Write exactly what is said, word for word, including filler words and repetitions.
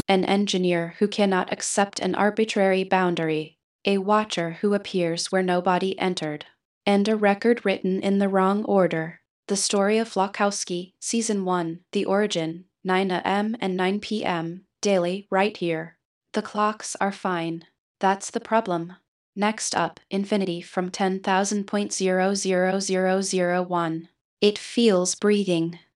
An engineer who cannot accept an arbitrary boundary. A watcher who appears where nobody entered. And a record written in the wrong order. The Story of Flakowski, Season one, The Origin, nine a m and nine p m, daily, right here. The clocks are fine. That's the problem. Next up, infinity from ten thousand point zero zero zero zero one. It feels breathing.